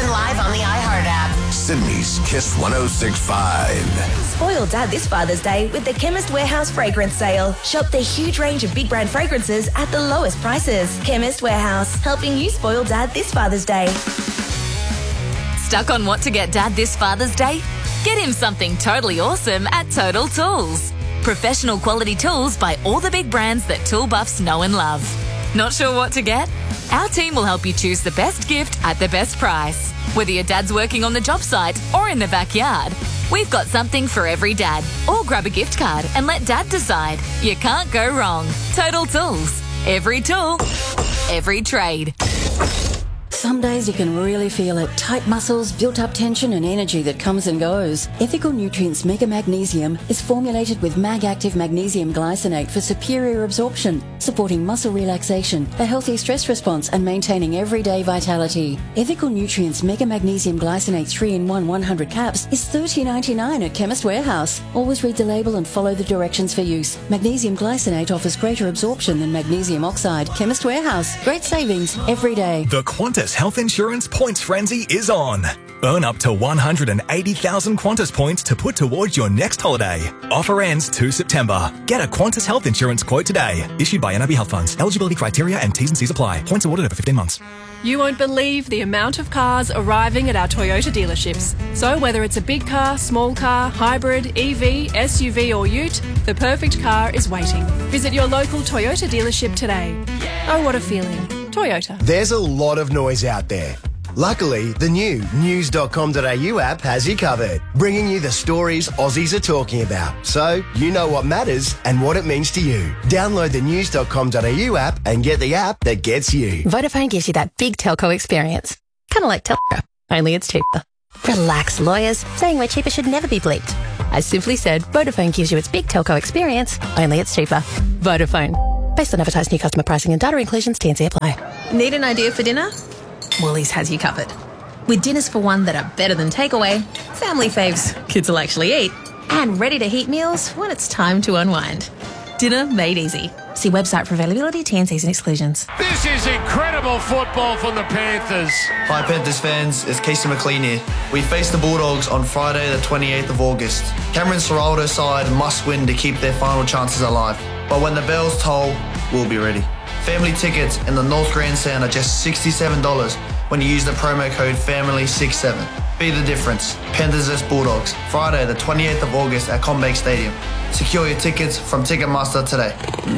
live on the iHeart app. Sydney's Kiss 106.5. Spoil Dad this Father's Day with the Chemist Warehouse fragrance sale. Shop the huge range of big brand fragrances at the lowest prices. Chemist Warehouse, helping you spoil Dad this Father's Day. Stuck on what to get Dad this Father's Day? Get him something totally awesome at Total Tools. Professional quality tools by all the big brands that tool buffs know and love. Not sure what to get? Our team will help you choose the best gift at the best price. Whether your dad's working on the job site or in the backyard, we've got something for every dad. Or grab a gift card and let Dad decide. You can't go wrong. Total Tools. Every tool, every trade. Some days you can really feel it. Tight muscles, built-up tension and energy that comes and goes. Ethical Nutrients Mega Magnesium is formulated with Mag-Active Magnesium Glycinate for superior absorption, supporting muscle relaxation, a healthy stress response and maintaining everyday vitality. Ethical Nutrients Mega Magnesium Glycinate 3-in-1 100 caps is $30.99 at Chemist Warehouse. Always read the label and follow the directions for use. Magnesium Glycinate offers greater absorption than magnesium oxide. Chemist Warehouse. Great savings every day. The Qantas Health Insurance Points Frenzy is on. Earn up to 180,000 Qantas points to put towards your next holiday. Offer ends 2 September. Get a Qantas Health Insurance quote today. Issued by NIB Health Funds. Eligibility criteria and T's and C's apply. Points awarded over 15 months. You won't believe the amount of cars arriving at our Toyota dealerships. So whether it's a big car, small car, hybrid, EV, SUV or ute, the perfect car is waiting. Visit your local Toyota dealership today. Oh, what a feeling. Toyota. There's a lot of noise out there. Luckily, the new news.com.au app has you covered, bringing you the stories Aussies are talking about, so you know what matters and what it means to you. Download the news.com.au app and get the app that gets you. Vodafone gives you that big telco experience. Kind of like telco, only it's cheaper. Relax, lawyers. Saying we're cheaper should never be bleeped. I simply said Vodafone gives you its big telco experience, only it's cheaper. Vodafone. Based on advertised new customer pricing and data inclusions, T&C apply. Need an idea for dinner? Woolies has you covered. With dinners for one that are better than takeaway, family faves kids will actually eat, and ready-to-heat meals when it's time to unwind. Dinner made easy. See website for availability, T&Cs and exclusions. This is incredible football from the Panthers. Hi Panthers fans, it's Casey McLean here. We face the Bulldogs on Friday the 28th of August. Cameron Ciraldo's side must win to keep their final chances alive. But when the bells toll, we'll be ready. Family tickets in the North Grandstand are just $67 when you use the promo code FAMILY67. Be the difference. Panthers vs Bulldogs, Friday the 28th of August at CommBank Stadium. Secure your tickets from Ticketmaster today.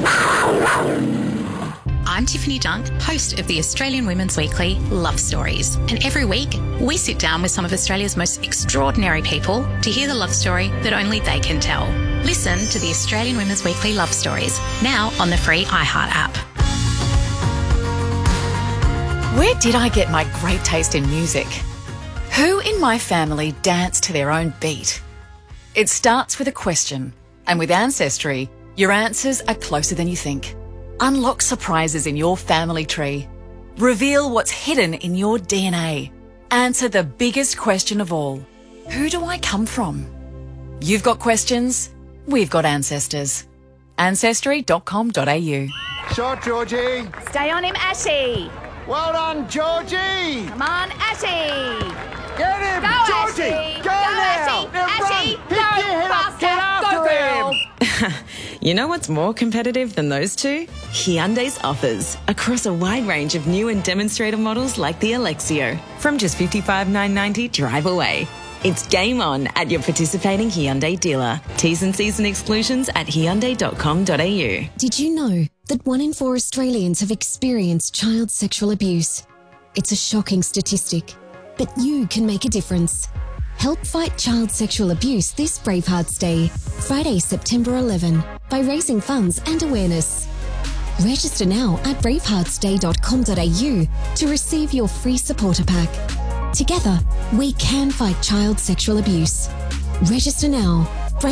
I'm Tiffany Dunk, host of the Australian Women's Weekly Love Stories. And every week, we sit down with some of Australia's most extraordinary people to hear the love story that only they can tell. Listen to the Australian Women's Weekly Love Stories, now on the free iHeart app. Where did I get my great taste in music? Who in my family danced to their own beat? It starts with a question, and with Ancestry, your answers are closer than you think. Unlock surprises in your family tree. Reveal what's hidden in your DNA. Answer the biggest question of all. Who do I come from? You've got questions, we've got ancestors. Ancestry.com.au. Shot, Georgie. Stay on him, Ashy. Well done, Georgie. Come on, Ashy. Get him, go, Georgie. Ashy. Go now. Ashy. Pick your head up. Get after him. You know what's more competitive than those two? Hyundai's offers across a wide range of new and demonstrator models like the Alexio. From just $55,990 drive away. It's game on at your participating Hyundai dealer. T's and C's and exclusions at hyundai.com.au. Did you know that 1 in 4 Australians have experienced child sexual abuse? It's a shocking statistic, but you can make a difference. Help fight child sexual abuse this Bravehearts Day, Friday, September 11, by raising funds and awareness. Register now at braveheartsday.com.au to receive your free supporter pack. Together, we can fight child sexual abuse. Register now,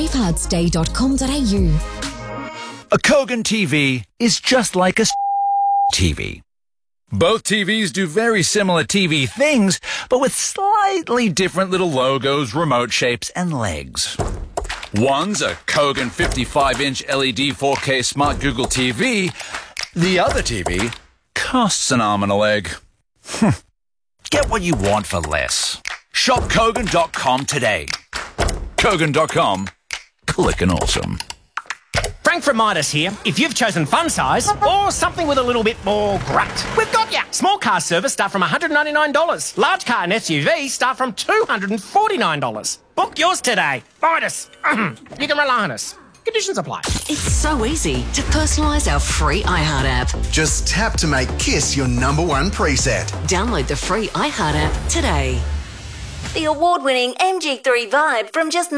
braveheartsday.com.au. A Kogan TV is just like a TV. Both TVs do very similar TV things, but with slightly different little logos, remote shapes, and legs. One's a Kogan 55-inch LED 4K Smart Google TV. The other TV costs an arm and a leg. Get what you want for less. Shop Kogan.com today. Kogan.com. Click and awesome. Frank from Midas here. If you've chosen fun size or something with a little bit more grunt, we've got ya. Small car service start from $199. Large car and SUV start from $249. Book yours today. Midas. You can rely on us. Conditions apply. It's so easy to personalise our free iHeart app. Just tap to make Kiss your number one preset. Download the free iHeart app today. The award-winning MG3 Vibe from just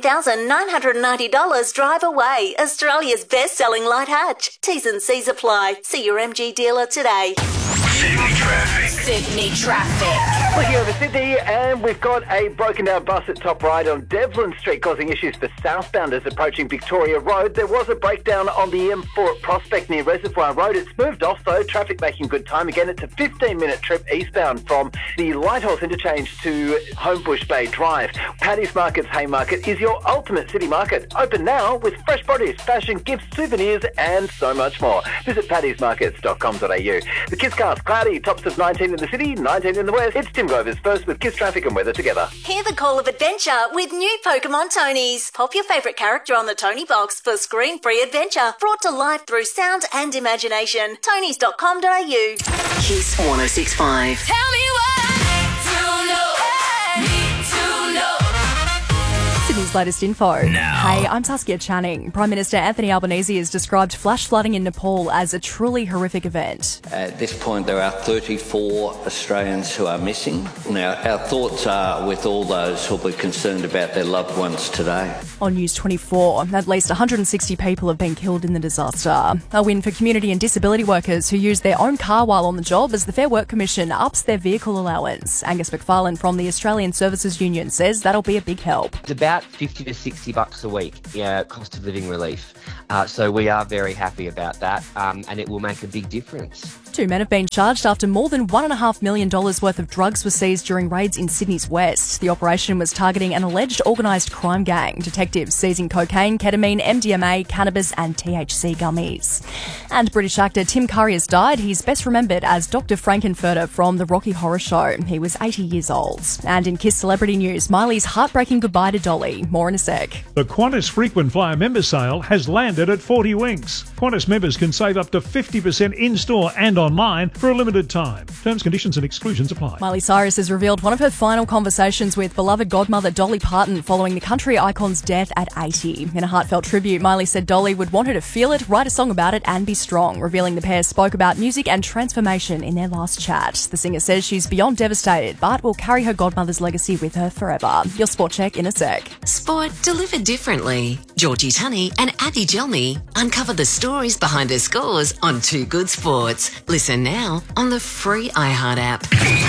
$19,990 drive away. Australia's best-selling light hatch. T's and C's apply. See your MG dealer today. Sydney traffic. Sydney traffic. Looking over Sydney, and we've got a broken down bus at top right on Devlin Street, causing issues for southbounders approaching Victoria Road. There was a breakdown on the M4 at Prospect near Reservoir Road. It's moved off though, traffic making good time. Again, it's a 15-minute trip eastbound from the Lighthorse interchange to Homebush Bay Drive. Paddy's Market's Haymarket is your ultimate city market. Open now with fresh produce, fashion, gifts, souvenirs and so much more. Visit paddysmarkets.com.au. The Kiss Cast, cloudy, tops of 19 in the city, 19 in the west. It's Tim Grover's first with Kiss traffic and weather together. Hear the call of adventure with new Pokemon Tonys. Pop your favourite character on the Tony box for screen-free adventure. Brought to life through sound and imagination. Tonys.com.au. Kiss 106.5. Tell me what to know. Need to know. Sydney's latest info. Now. Hey, I'm Saskia Channing. Prime Minister Anthony Albanese has described flash flooding in Nepal as a truly horrific event. At this point, there are 34 Australians who are missing. Now, our thoughts are with all those who will be concerned about their loved ones today. On News 24, at least 160 people have been killed in the disaster. A win for community and disability workers who use their own car while on the job as the Fair Work Commission ups their vehicle allowance. Angus McFarlane from the Australian Services Union says that'll be a big help. It's about $50 to $60 a week, cost of living relief. So we are very happy about that, and it will make a big difference. 2 men have been charged after more than $1.5 million worth of drugs were seized during raids in Sydney's west. The operation was targeting an alleged organised crime gang. Detectives seizing cocaine, ketamine, MDMA, cannabis and THC gummies. And British actor Tim Curry has died. He's best remembered as Dr. Frankenfurter from The Rocky Horror Show. He was 80 years old. And in Kiss celebrity news, Miley's heartbreaking goodbye to Dolly. More in a sec. The Qantas Frequent Flyer member sale has landed at 40 Winks. Qantas members can save up to 50% in-store and online for a limited time. Terms, conditions and exclusions apply. Miley Cyrus has revealed one of her final conversations with beloved godmother Dolly Parton following the country icon's death at 80. In a heartfelt tribute, Miley said Dolly would want her to feel it, write a song about it and be strong, revealing the pair spoke about music and transformation in their last chat. The singer says she's beyond devastated but will carry her godmother's legacy with her forever. Your sport check in a sec. Sport delivered differently. Georgie Tunney and Abby Gelmy uncover the stories behind their scores on Too Good Sports. Listen now on the free iHeart app.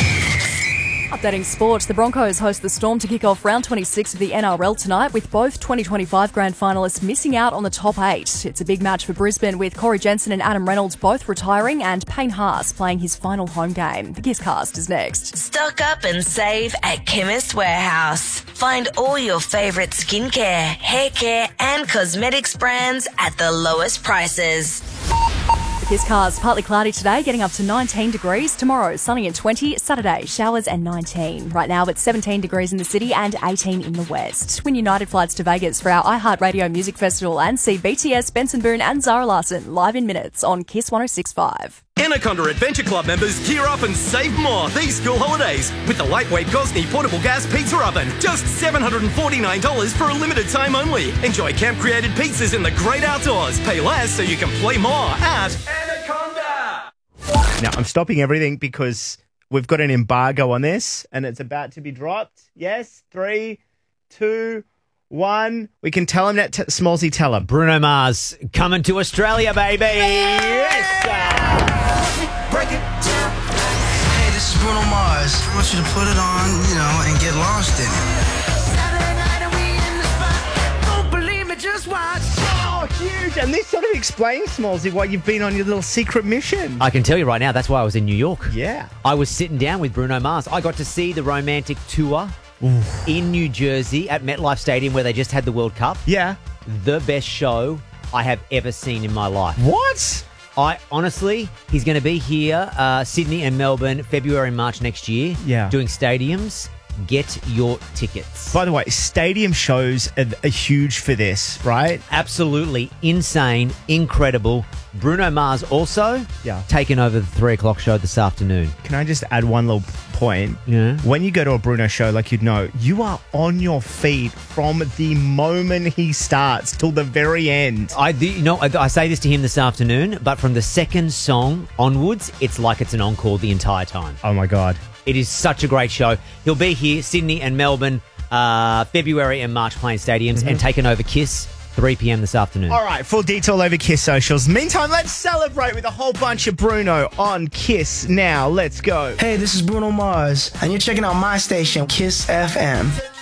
Updating sport, the Broncos host the Storm to kick off round 26 of the NRL tonight, with both 2025 grand finalists missing out on the top 8. It's a big match for Brisbane, with Corey Jensen and Adam Reynolds both retiring and Payne Haas playing his final home game. The Kisscast is next. Stock up and save at Chemist Warehouse. Find all your favourite skincare, hair care and cosmetics brands at the lowest prices. Kisscast, partly cloudy today, getting up to 19 degrees. Tomorrow, sunny and 20. Saturday, showers and 19. Right now, it's 17 degrees in the city and 18 in the west. Win United flights to Vegas for our iHeartRadio Music Festival and see BTS, Benson Boone and Zara Larsson live in minutes on Kiss 106.5. Anaconda Adventure Club members gear up and save more these school holidays with the lightweight Gosney portable gas pizza oven. Just $749 for a limited time only. Enjoy camp-created pizzas in the great outdoors. Pay less so you can play more at Anaconda. Now, I'm stopping everything because we've got an embargo on this and it's about to be dropped. Yes? 3, 2, 1. We can tell him that. Smallsy, tell him. Bruno Mars coming to Australia, baby. Yes, Break it down. Hey, this is Bruno Mars. I want you to put it on, and get lost in it. Saturday night and we in the spot. Don't believe me, just watch. Oh, huge. And this sort of explains, Smallsy, why you've been on your little secret mission. I can tell you right now, that's why I was in New York. Yeah. I was sitting down with Bruno Mars. I got to see the romantic tour in New Jersey at MetLife Stadium where they just had the World Cup. Yeah. The best show I have ever seen in my life. What? He's going to be here, Sydney and Melbourne, February and March next year. Yeah. Doing stadiums. Get your tickets. By the way, stadium shows are huge for this, right? Absolutely insane, incredible. Bruno Mars also taking over the 3 o'clock show this afternoon. Can I just add one little point? Yeah. When you go to a Bruno show, like you'd know, you are on your feet from the moment he starts till the very end. I say this to him this afternoon, but from the second song onwards, it's like it's an encore the entire time. Oh my God. It is such a great show. He'll be here, Sydney and Melbourne, February and March playing stadiums and taking over KISS 3 p.m. this afternoon. All right, full detail over KISS socials. Meantime, let's celebrate with a whole bunch of Bruno on KISS now. Let's go. Hey, this is Bruno Mars, and you're checking out my station, KISS FM.